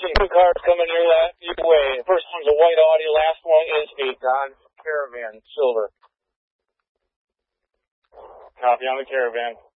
Two cars coming your way. The first one's a white Audi. Last one is a Dodge Caravan Silver. Copy on the Caravan.